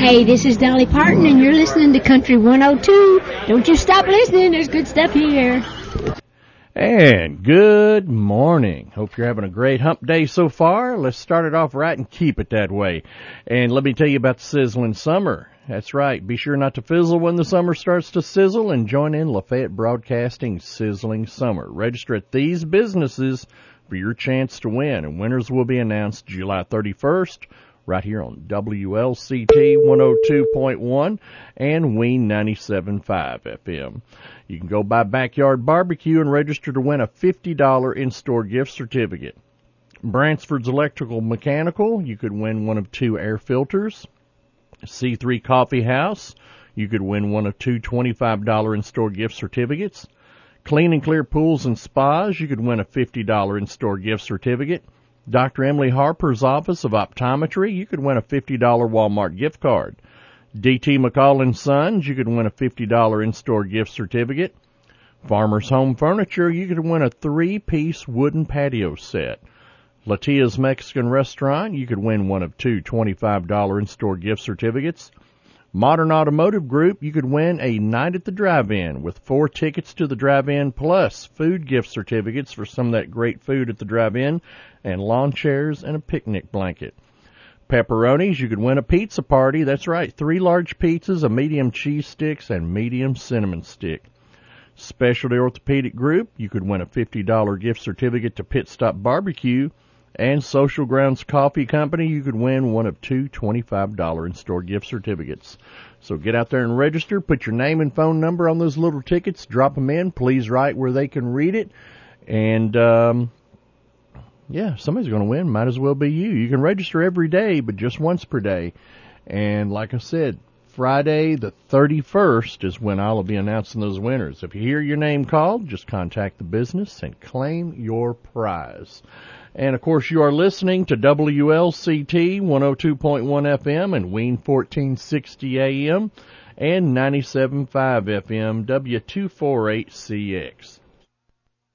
Hey, this is Dolly Parton, and you're listening to Country 102. Don't you stop listening. There's good stuff here. And good morning. Hope you're having a great hump day so far. Let's start it off right and keep it that way. And let me tell you about the sizzling summer. That's right. Be sure not to fizzle when the summer starts to sizzle and join in Lafayette Broadcasting's Sizzling Summer. Register at these businesses for your chance to win. And winners will be announced July 31st right here on WLCT 102.1 and Ween 97.5 FM. You can go by Backyard Barbecue and register to win a $50 in-store gift certificate. Bransford's Electrical Mechanical, you could win one of 2 air filters. C3 Coffee House, you could win one of 2 $25 in-store gift certificates. Clean and Clear Pools and Spas, you could win a $50 in-store gift certificate. Dr. Emily Harper's Office of Optometry, you could win a $50 Walmart gift card. D.T. McCall & Sons, you could win a $50 in-store gift certificate. Farmer's Home Furniture, you could win a 3-piece wooden patio set. Latia's Mexican Restaurant, you could win one of 2 $25 in-store gift certificates. Modern Automotive Group, you could win a night at the drive-in with 4 tickets to the drive-in plus food gift certificates for some of that great food at the drive-in and lawn chairs and a picnic blanket. Pepperonis, you could win a pizza party. That's right, 3 large pizzas, a medium cheese sticks, and medium cinnamon stick. Specialty Orthopedic Group, you could win a $50 gift certificate to Pit Stop Barbecue. And Social Grounds Coffee Company, you could win one of 2 $25 in-store gift certificates. So get out there and register. Put your name and phone number on those little tickets. Drop them in. Please write where they can read it. And, somebody's going to win. Might as well be you. You can register every day, but just once per day. And like I said, Friday the 31st is when I'll be announcing those winners. If you hear your name called, just contact the business and claim your prize. And, of course, you are listening to WLCT 102.1 FM and Ween 1460 AM and 97.5 FM W248CX.